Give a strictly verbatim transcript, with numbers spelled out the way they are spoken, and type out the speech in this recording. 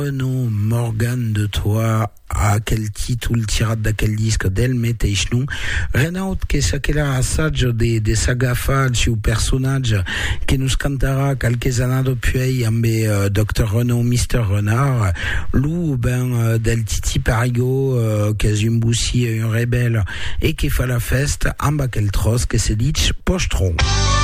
Renaud Morgan de toi a quel titre il tirat da quel disque del meteixnu Renaud che sa che la assaggio de de sagafaggi o personaggi che nos cantara qualche anno dopo amb uh, docteur Renaud mister Renard lu ben uh, del Titi Parigo uh, che è un bussi un rebelle e che fa la festa amb aquel tros che se dice postron.